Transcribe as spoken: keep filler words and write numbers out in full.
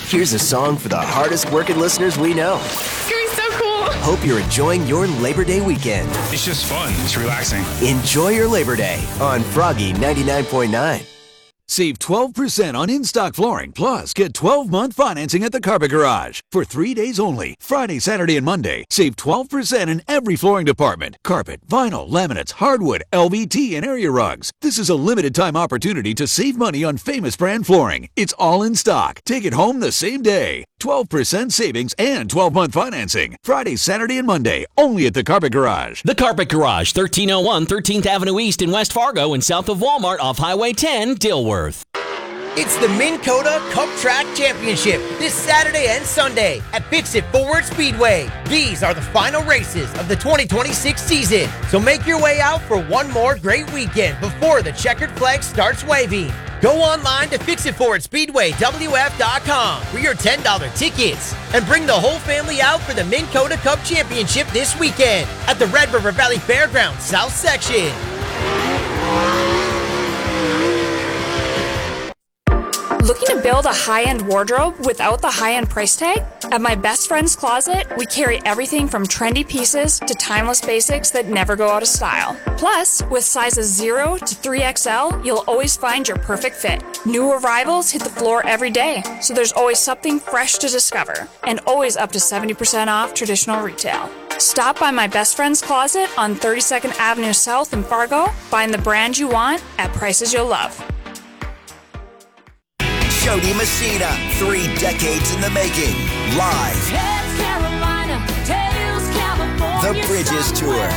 Here's a song for the hardest working listeners we know. It's going to be so cool. Hope you're enjoying your Labor Day weekend. It's just fun. It's relaxing. Enjoy your Labor Day on Froggy ninety-nine point nine. Save twelve percent on in-stock flooring, plus get twelve-month financing at the Carpet Garage. For three days only, Friday, Saturday, and Monday, save twelve percent in every flooring department. Carpet, vinyl, laminates, hardwood, L V T, and area rugs. This is a limited-time opportunity to save money on famous brand flooring. It's all in stock. Take it home the same day. twelve percent savings and twelve-month financing. Friday, Saturday, and Monday, only at the Carpet Garage. The Carpet Garage, thirteen oh one thirteenth Avenue East in West Fargo and south of Walmart off Highway ten, Dilworth. It's the Minn Kota Cup Track Championship this Saturday and Sunday at Fix-It Forward Speedway. These are the final races of the twenty twenty-six season, so make your way out for one more great weekend before the checkered flag starts waving. Go online to fix it forward speedway w f dot com for your ten dollars tickets and bring the whole family out for the Minn Kota Cup Championship this weekend at the Red River Valley Fairgrounds South Section. Looking to build a high-end wardrobe without the high-end price tag? At My Best Friend's Closet, we carry everything from trendy pieces to timeless basics that never go out of style. Plus, with sizes zero to three X L, you'll always find your perfect fit. New arrivals hit the floor every day, so there's always something fresh to discover, and always up to seventy percent off traditional retail. Stop by My Best Friend's Closet on thirty-second Avenue South in Fargo. Find the brand you want at prices you'll love. Jody Messina, three decades in the making. Live. Heads Carolina, tails California. The Bridges Tour.